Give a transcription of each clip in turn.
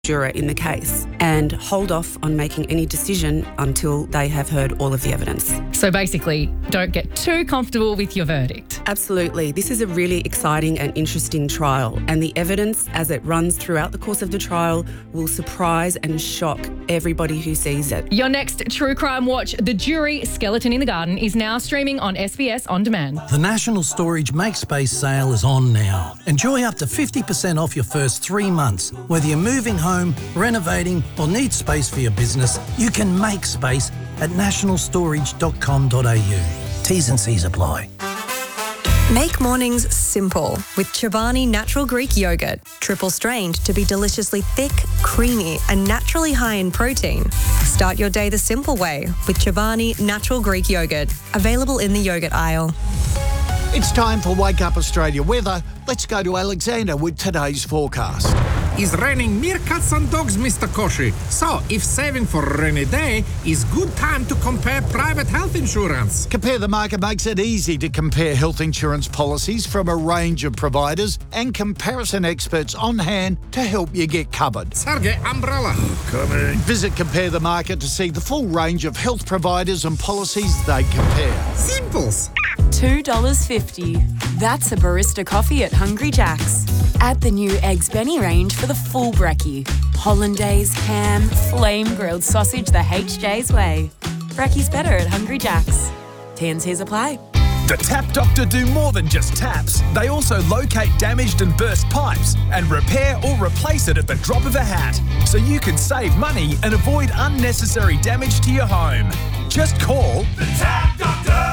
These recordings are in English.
juror in the case and hold off on making any decision until they have heard all of the evidence. So basically, don't get too comfortable with your verdict. Absolutely. This is a really exciting and interesting trial, and the evidence as it runs throughout the course of the trial will surprise and shock everybody who sees it. Your next True Crime Watch, The Jury, Skeleton in the Garden, is now streaming on SBS On Demand. The National Storage Makespace sale is on now. Enjoy up to 50% off your first 3 months. Whether you're moving home, renovating or need space for your business, you can make space at nationalstorage.com.au. T's and C's apply. Make mornings simple with Chobani Natural Greek Yogurt. Triple strained to be deliciously thick, creamy and naturally high in protein. Start your day the simple way with Chobani Natural Greek Yogurt. Available in the yogurt aisle. It's time for Wake Up Australia weather. Let's go to Alexander with today's forecast. It's raining meerkats and dogs, Mr. Koshi. So, if saving for a rainy day is good time to compare private health insurance. Compare the Market makes it easy to compare health insurance policies from a range of providers and comparison experts on hand to help you get covered. Sergey, umbrella. Coming. Visit Compare the Market to see the full range of health providers and policies they compare. Simples. $2.50. That's a barista coffee at Hungry Jack's. Add the new Eggs Benny range for the full brekkie. Hollandaise, ham, flame grilled sausage the HJ's way. Brekkie's better at Hungry Jack's. T&Cs apply. The Tap Doctor do more than just taps. They also locate damaged and burst pipes and repair or replace it at the drop of a hat, so you can save money and avoid unnecessary damage to your home. Just call the Tap Doctor!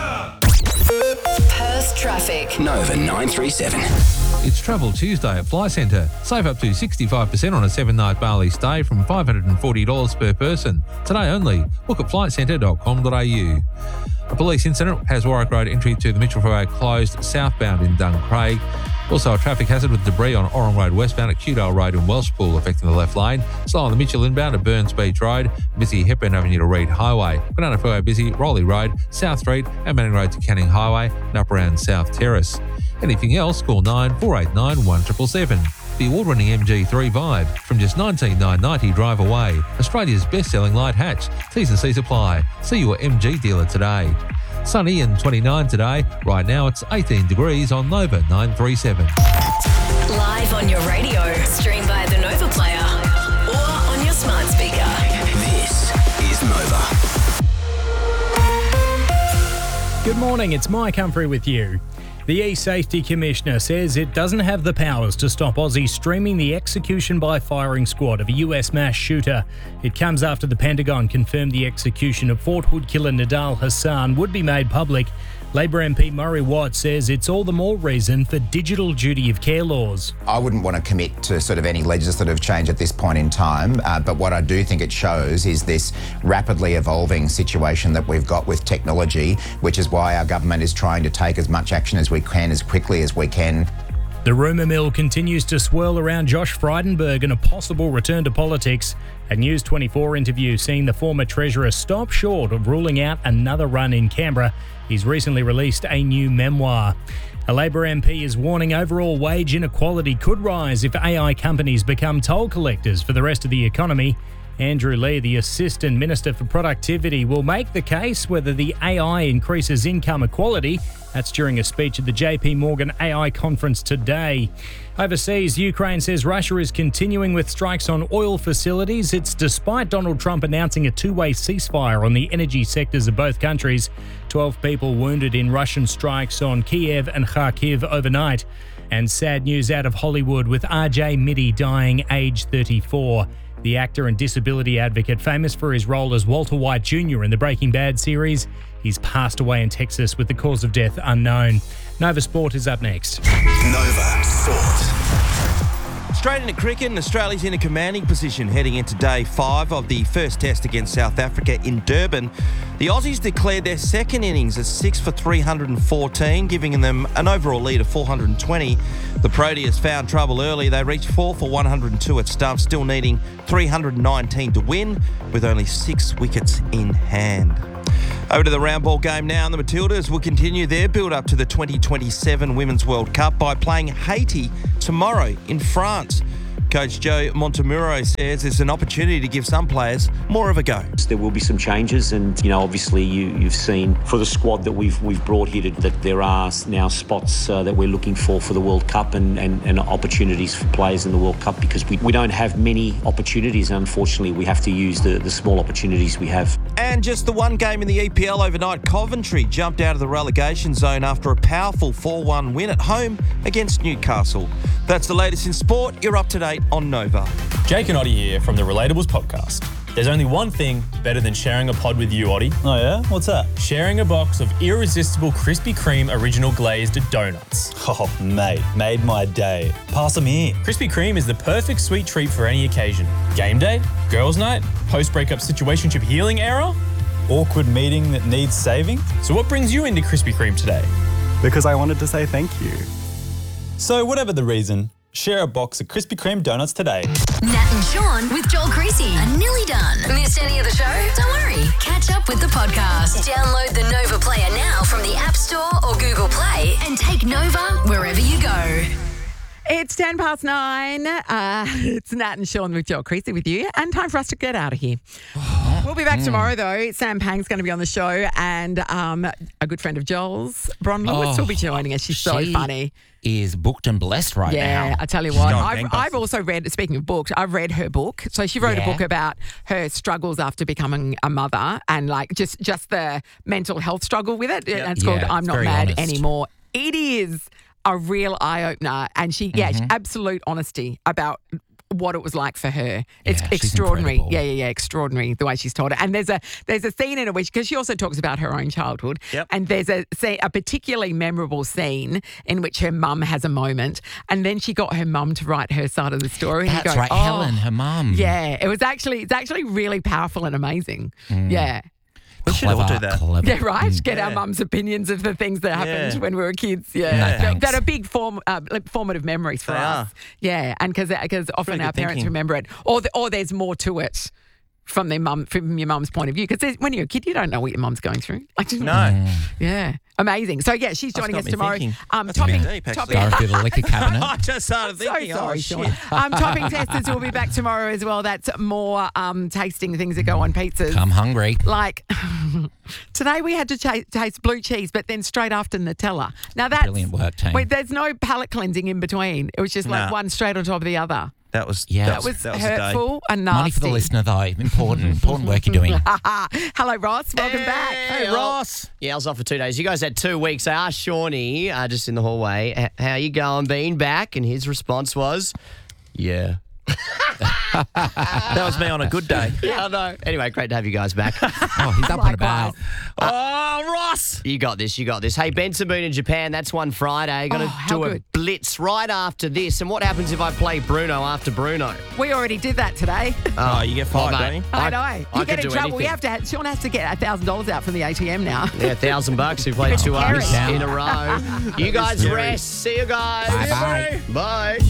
Perth traffic. Nova 937. It's Travel Tuesday at Fly Centre. Save up to 65% on a 7-night Bali stay from $540 per person. Today only. Look at flightcentre.com.au. A police incident has Warwick Road entry to the Mitchell Freeway closed southbound in Duncraig. Also a traffic hazard with debris on Orong Road westbound at Cudale Road in Welshpool affecting the left lane. Slow on the Mitchell inbound at Burns Beach Road. Busy Hepburn Avenue to Reed Highway. Banana Freeway busy Rowley Road, South Street and Manning Road to Canning Highway and up around South Terrace. Anything else, call 9489 1777. The award-winning MG3 Vibe from just $19,990 drive away. Australia's best-selling light hatch. T's and C's apply. See your MG dealer today. Sunny and 29 today. Right now it's 18 degrees on Nova 937. Live on your radio, stream via the Nova player or on your smart speaker. This is Nova. Good morning, it's Mike Humphrey with you. The E-Safety Commissioner says it doesn't have the powers to stop Aussie streaming the execution by firing squad of a US mass shooter. It comes after the Pentagon confirmed the execution of Fort Hood killer Nidal Hassan would be made public. Labor MP Murray Watt says it's all the more reason for digital duty of care laws. I wouldn't want to commit to sort of any legislative change at this point in time, but what I do think it shows is this rapidly evolving situation that we've got with technology, which is why our government is trying to take as much action as we can, as quickly as we can. The rumour mill continues to swirl around Josh Frydenberg and a possible return to politics. A News 24 interview seeing the former Treasurer stop short of ruling out another run in Canberra. He's recently released a new memoir. A Labor MP is warning overall wage inequality could rise if AI companies become toll collectors for the rest of the economy. Andrew Lee, the Assistant Minister for Productivity, will make the case whether the AI increases income equality. That's during a speech at the JP Morgan AI conference today. Overseas, Ukraine says Russia is continuing with strikes on oil facilities. It's despite Donald Trump announcing a two-way ceasefire on the energy sectors of both countries. 12 people wounded in Russian strikes on Kiev and Kharkiv overnight. And sad news out of Hollywood with RJ Mitte dying aged 34. The actor and disability advocate, famous for his role as Walter White Jr. in the Breaking Bad series, he's passed away in Texas with the cause of death unknown. Nova Sport is up next. Nova Sport. Straight into cricket, and Australia's in a commanding position heading into day 5 of the first test against South Africa in Durban. The Aussies declared their second innings as 6 for 314, giving them an overall lead of 420. The Proteas found trouble early. They reached 4 for 102 at stumps, still needing 319 to win, with only 6 wickets in hand. Over to the round ball game now, and the Matildas will continue their build-up to the 2027 Women's World Cup by playing Haiti tomorrow in France. coach Joe Montemuro says it's an opportunity to give some players more of a go. There will be some changes, and obviously you've seen for the squad that we've brought here that there are now spots that we're looking for the World Cup and opportunities for players in the World Cup, because we don't have many opportunities. Unfortunately, we have to use the small opportunities we have. And just the one game in the EPL overnight, Coventry jumped out of the relegation zone after a powerful 4-1 win at home against Newcastle. That's the latest in sport. You're up to date on Nova. Jake and Oddie here from the Relatables podcast. There's only one thing better than sharing a pod with you, Oddie. Oh yeah? What's that? Sharing a box of irresistible Krispy Kreme original glazed donuts. Oh, mate, made my day. Pass them here. Krispy Kreme is the perfect sweet treat for any occasion. Game day, girls' night, post-breakup situationship healing era, awkward meeting that needs saving. So what brings you into Krispy Kreme today? Because I wanted to say thank you. So whatever the reason, share a box of Krispy Kreme donuts today. Nat and Sean with Joel Creasy are nearly done. Missed any of the show? Don't worry. Catch up with the podcast. Download the Nova Player now from the App Store or Google Play and take Nova wherever you go. It's 9:10. It's Nat and Sean with Joel Creasy with you, and time for us to get out of here. We'll be back tomorrow, though. Sam Pang's going to be on the show, and a good friend of Joel's, Bron Lewis, will be joining us. She's so funny. Is booked and blessed right now. Yeah, I tell you what, I've also read, speaking of books, I've read her book. So she wrote a book about her struggles after becoming a mother, and like just the mental health struggle with it. And it's called I'm Not Mad Anymore. It is a real eye-opener, and she absolute honesty about what it was like for her. It's extraordinary. Yeah, extraordinary the way she's told it. And there's a scene in it which, because she also talks about her own childhood, and there's a particularly memorable scene in which her mum has a moment, and then she got her mum to write her side of the story. That's right, Helen, her mum. Yeah, it's actually really powerful and amazing. Yeah. We should all do that. Clever. Yeah, right. Get our mum's opinions of the things that happened when we were kids. Yeah, that are big formative memories for us. Yeah, and because often our parents remember it, or there's more to it from your mum's point of view. Because when you're a kid, you don't know what your mum's going through. No. Yeah. Amazing. So, yeah, she's joining us tomorrow. Topping Dorothy, the liquor cabinet. I just started thinking, sorry, shit. Topping Testers will be back tomorrow as well. That's more tasting things that go on pizzas. I'm hungry. Like, today we had to taste blue cheese, but then straight after Nutella. Now, that's... Brilliant work, team. There's no palate cleansing in between. It was just like one straight on top of the other. That was hurtful and nasty. Money for the listener, though. Important work you're doing. Hello, Ross. Welcome back. Hey, Ross. Yeah, I was off for 2 days. You guys had 2 weeks. I asked Shawnee just in the hallway, how you going, being back? And his response was, yeah. That was me on a good day. Yeah, I know. Anyway, great to have you guys back. Oh, he's up and about. Ross! You got this. Hey, Benson Boone in Japan, that's one Friday. Got to do a blitz right after this. And what happens if I play Bruno after Bruno? We already did that today. Oh, you get fired, don't you? I know. You get in trouble. Sean has to get $1,000 out from the ATM now. Yeah, $1,000 who played 2 hours in a row. You guys rest. See you guys. Bye-bye. Bye.